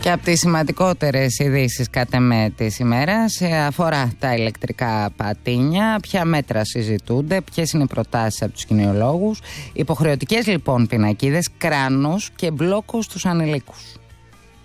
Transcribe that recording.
Και από τις σημαντικότερες ειδήσεις κατ' εμέ της ημέρας αφορά τα ηλεκτρικά πατίνια. Ποια μέτρα συζητούνται, ποιες είναι οι προτάσεις από τους κινηιολόγους. Υποχρεωτικές λοιπόν πινακίδες, κράνος και μπλόκο στους ανηλίκους.